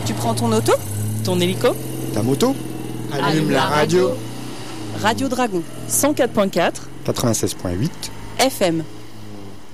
Tu prends ton auto ? Ton hélico ? Ta moto ? Allume la radio. Radio Dragon, 104.4 96.8 FM.